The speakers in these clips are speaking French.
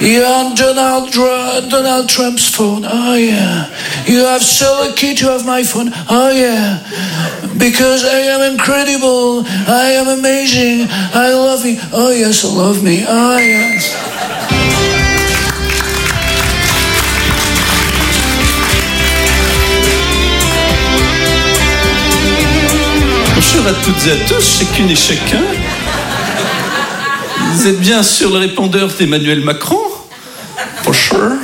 You're on Donald Trump's phone. Oh yeah. You have so lucky to have my phone. Oh yeah. Because I am incredible. I am amazing. I love you. Oh yes, love me. Oh yes. Bonjour à toutes et à tous, chacune et chacun. Vous êtes bien sur le répondeur d'Emmanuel Macron? For sure.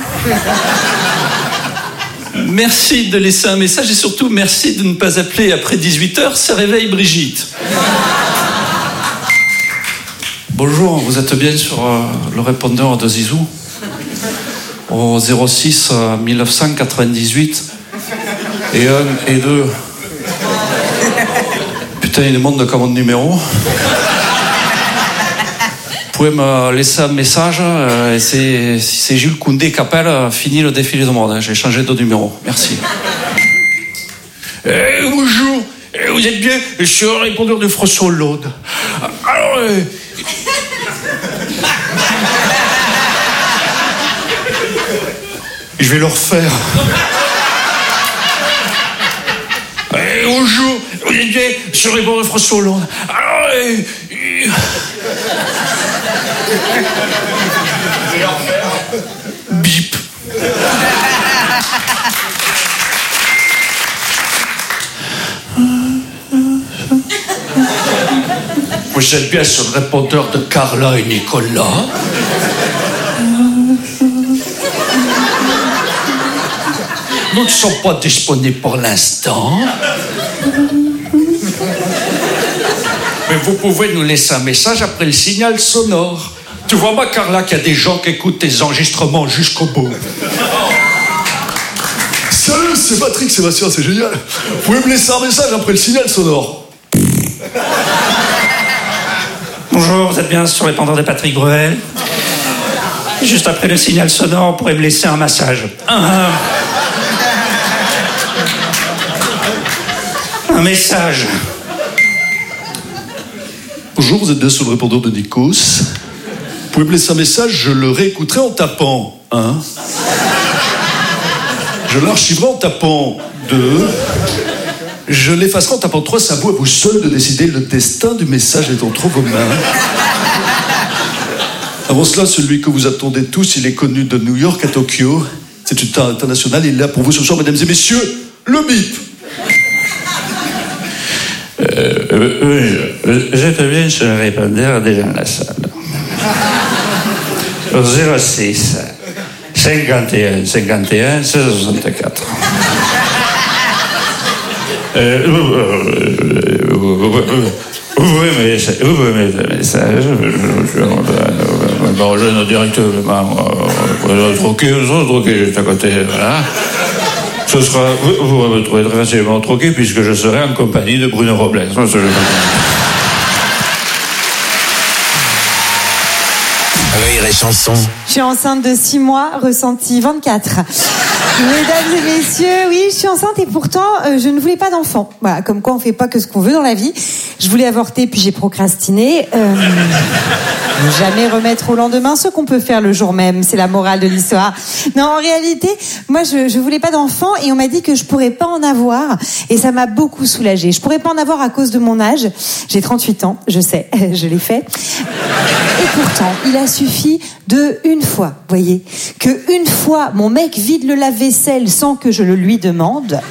Merci de laisser un message et surtout merci de ne pas appeler après 18h, ça réveille Brigitte. Bonjour, vous êtes bien sur le répondeur de Zizou au 06 1998 et 1 et 2. Putain, il demande comment de numéro. Vous pouvez me laisser un message. Si c'est Jules Koundé qui appelle, fini le défilé de mode. J'ai changé de numéro. Merci. Bonjour. Vous êtes bien sur le répondeur de François Hollande. Alors, je vais le refaire. Bonjour. Vous êtes bien sur le répondeur de François Hollande. Alors, bip. Vous êtes bien sur le répondeur de Carla et Nicolas. Nous ne sommes pas disponibles pour l'instant. Mais vous pouvez nous laisser un message après le signal sonore. Tu vois pas, Carla, qu'il y a des gens qui écoutent tes enregistrements jusqu'au bout. Salut, c'est Patrick Sébastien, c'est génial. Vous pouvez me laisser un message après le signal sonore. Bonjour, vous êtes bien sur le répondeur de Patrick Bruel. Juste après le signal sonore, vous pourrez me laisser un massage. Un message. Bonjour, vous êtes bien sur le répondeur de Nikos. Vous pouvez me laisser un message, je le réécouterai en tapant 1. Je l'archiverai en tapant 2. Je l'effacerai en tapant 3. C'est à vous seul de décider. Le destin du message est entre vos mains. Avant cela, celui que vous attendez tous, il est connu de New York à Tokyo. C'est une star internationale. Il est là pour vous ce soir, mesdames et messieurs, le bip. J'étais bien sur le répondeur des gens de la salle. 06 51 51 64. Vous pouvez me laisser un message. Bon, je ne directement troquer juste à côté. Voilà. Ce sera, vous me trouverez très facilement troqué puisque je serai en compagnie de Bruno Robles. Rire et chanson. Je suis enceinte de 6 mois, ressenti 24. Mesdames et messieurs, oui, je suis enceinte et pourtant, je ne voulais pas d'enfant. Voilà, comme quoi on fait pas que ce qu'on veut dans la vie. Je voulais avorter, puis j'ai procrastiné. Ne jamais remettre au lendemain ce qu'on peut faire le jour même, c'est la morale de l'histoire. Non, en réalité, moi, je voulais pas d'enfant et on m'a dit que je pourrais pas en avoir et ça m'a beaucoup soulagée. Je pourrais pas en avoir à cause de mon âge. J'ai 38 ans, je sais, je l'ai fait. Et pourtant, il a suffi de une fois, voyez, que une fois mon mec vide le lave-vaisselle sans que je le lui demande.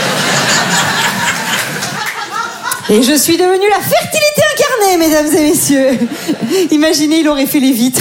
Et je suis devenue la fertilité incarnée, mesdames et messieurs. Imaginez, il aurait fait les vitres.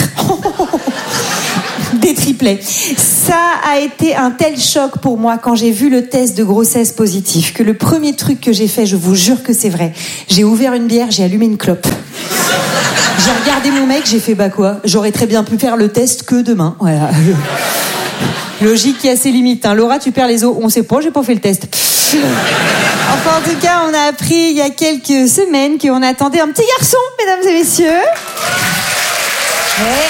Des triplets. Ça a été un tel choc pour moi quand j'ai vu le test de grossesse positif que le premier truc que j'ai fait, je vous jure que c'est vrai, j'ai ouvert une bière, j'ai allumé une clope. J'ai regardé mon mec, j'ai fait bah quoi, j'aurais très bien pu faire le test que demain. Voilà. Logique qui a ses limites. Hein. Laura, tu perds les os. On sait pas, j'ai pas fait le test. Enfin, en tout cas, on a appris il y a quelques semaines qu'on attendait un petit garçon, mesdames et messieurs. Ouais.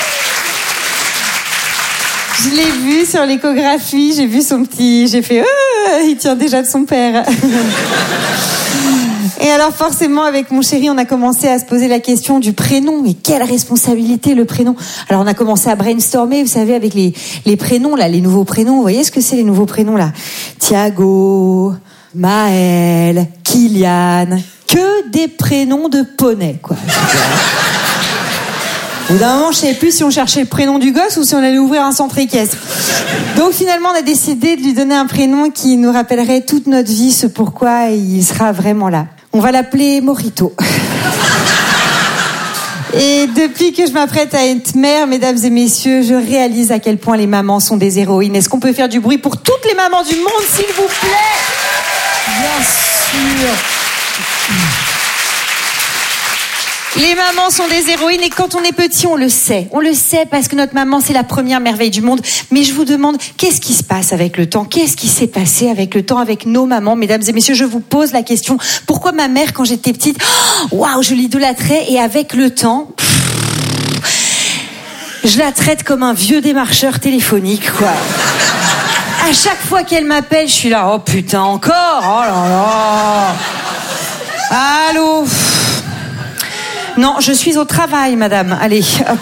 Je l'ai vu sur l'échographie, j'ai vu son petit... J'ai fait il tient déjà de son père. Et alors forcément, avec mon chéri, on a commencé à se poser la question du prénom. Mais quelle responsabilité, le prénom. Alors on a commencé à brainstormer, vous savez, avec les prénoms, là, les nouveaux prénoms. Vous voyez ce que c'est, les nouveaux prénoms, là? Thiago, Maël, Kylian. Que des prénoms de poney, quoi. Au bout d'un moment, je savais plus si on cherchait le prénom du gosse ou si on allait ouvrir un centre équestre. Donc finalement, on a décidé de lui donner un prénom qui nous rappellerait toute notre vie, ce pourquoi il sera vraiment là. On va l'appeler Morito. Et depuis que je m'apprête à être mère, mesdames et messieurs, je réalise à quel point les mamans sont des héroïnes. Est-ce qu'on peut faire du bruit pour toutes les mamans du monde, s'il vous plaît? Bien sûr. Les mamans sont des héroïnes et quand on est petit, on le sait. On le sait parce que notre maman, c'est la première merveille du monde. Mais je vous demande, qu'est-ce qui se passe avec le temps? Qu'est-ce qui s'est passé avec le temps, avec nos mamans? Mesdames et messieurs, je vous pose la question. Pourquoi ma mère, quand j'étais petite, waouh, je l'idolâtrais et avec le temps, je la traite comme un vieux démarcheur téléphonique, quoi. À chaque fois qu'elle m'appelle, je suis là, oh putain, encore? Oh là là. Allô? Non, je suis au travail, madame. Allez, hop.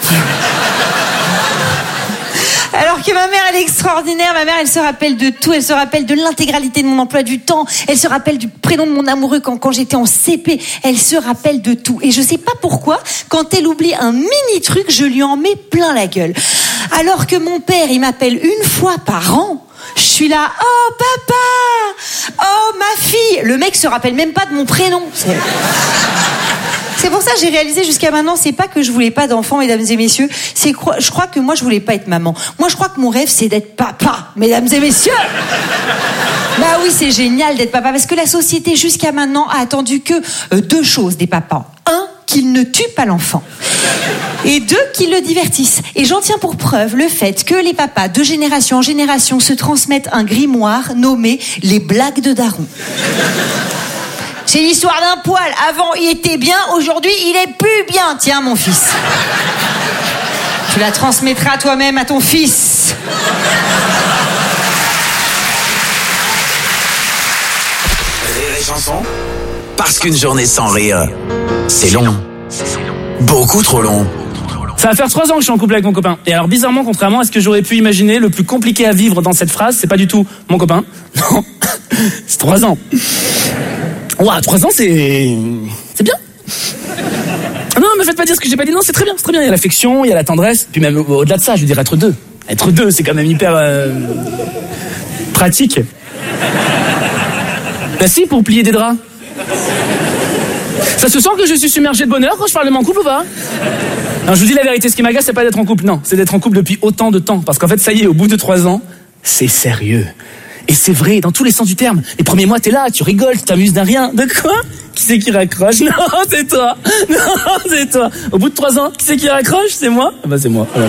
Alors que ma mère, elle est extraordinaire. Ma mère, elle se rappelle de tout. Elle se rappelle de l'intégralité de mon emploi du temps. Elle se rappelle du prénom de mon amoureux quand j'étais en CP. Elle se rappelle de tout. Et je sais pas pourquoi, quand elle oublie un mini truc, je lui en mets plein la gueule. Alors que mon père, il m'appelle une fois par an. Je suis là, oh papa, oh ma fille. Le mec se rappelle même pas de mon prénom. C'est pour ça que j'ai réalisé jusqu'à maintenant, c'est pas que je voulais pas d'enfants, mesdames et messieurs, je crois que moi je voulais pas être maman. Moi je crois que mon rêve c'est d'être papa, mesdames et messieurs. Bah oui, c'est génial d'être papa parce que la société jusqu'à maintenant a attendu que deux choses des papas. Un, qu'ils ne tuent pas l'enfant. Et deux, qu'ils le divertissent. Et j'en tiens pour preuve le fait que les papas, de génération en génération, se transmettent un grimoire nommé les blagues de daron. C'est l'histoire d'un poil. Avant, il était bien. Aujourd'hui, il est plus bien. Tiens, mon fils. Tu la transmettras toi-même à ton fils. Rire et chanson. Parce qu'une journée sans rire, c'est long. Beaucoup trop long. Ça va faire 3 ans que je suis en couple avec mon copain. Et alors, bizarrement, contrairement à ce que j'aurais pu imaginer, le plus compliqué à vivre dans cette phrase, c'est pas du tout mon copain. Non, c'est 3 ans. Ouah, 3 ans, c'est bien. Non, me faites pas dire ce que j'ai pas dit. Non, c'est très bien, c'est très bien. Il y a l'affection, il y a la tendresse. Puis même au-delà de ça, je veux dire être deux. Être deux, c'est quand même hyper pratique. Bah si, pour plier des draps. Ça se sent que je suis submergé de bonheur quand je parle de mon couple ou pas? Non, je vous dis la vérité, ce qui m'agace, c'est pas d'être en couple, non. C'est d'être en couple depuis autant de temps. Parce qu'en fait, ça y est, au bout de 3 ans, c'est sérieux. Et c'est vrai, dans tous les sens du terme. Les premiers mois, t'es là, tu rigoles, tu t'amuses d'un rien. De quoi? Qui c'est qui raccroche? Non, c'est toi. Non, c'est toi. Au bout de 3 ans, qui c'est qui raccroche? C'est moi? Ah bah c'est moi. Voilà.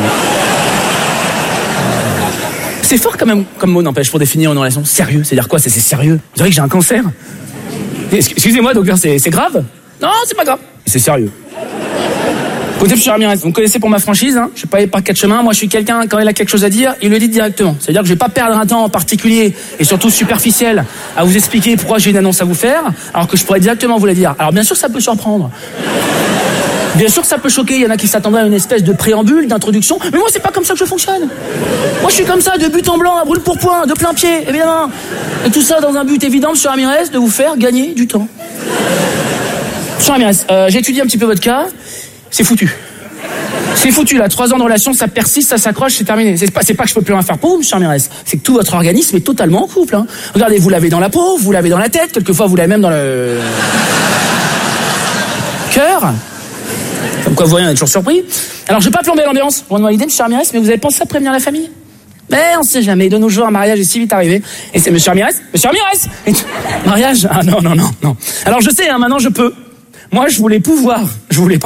C'est fort quand même, comme mot, n'empêche, pour définir une relation. Sérieux, c'est-à-dire quoi? C'est sérieux. Vous dirait que j'ai un cancer? Excusez-moi, docteur, c'est grave? Non, c'est pas grave. C'est sérieux. Écoutez, M. Ramirez, vous me connaissez pour ma franchise, hein. Je suis pas allé par 4 chemins. Moi, je suis quelqu'un, quand il a quelque chose à dire, il le dit directement. C'est-à-dire que je vais pas perdre un temps en particulier, et surtout superficiel, à vous expliquer pourquoi j'ai une annonce à vous faire, alors que je pourrais directement vous la dire. Alors, bien sûr, ça peut surprendre. Bien sûr que ça peut choquer. Il y en a qui s'attendraient à une espèce de préambule, d'introduction. Mais moi, c'est pas comme ça que je fonctionne. Moi, je suis comme ça, de but en blanc, à brûle pour point, de plein pied, évidemment. Et tout ça dans un but évident, M. Ramirez, de vous faire gagner du temps. M. Ramirez, j'ai étudié un petit peu votre cas. C'est foutu. C'est foutu, là. 3 ans de relation, ça persiste, ça s'accroche, c'est terminé. C'est pas que je peux plus rien faire pour vous, M. Ramirez. C'est que tout votre organisme est totalement en couple, hein. Regardez, vous l'avez dans la peau, vous l'avez dans la tête, quelquefois vous l'avez même dans le cœur. Comme quoi, vous voyez, on est toujours surpris. Alors, je vais pas plomber l'ambiance, loin de moi l'idée, M. Ramirez, mais vous avez pensé à prévenir la famille? Mais on sait jamais, de nos jours, un mariage est si vite arrivé. Et c'est M. Ramirez? M. Ramirez! Mariage? Ah non. Alors, je sais, hein, maintenant je peux. Moi, je voulais pouvoir. Je voulais pas.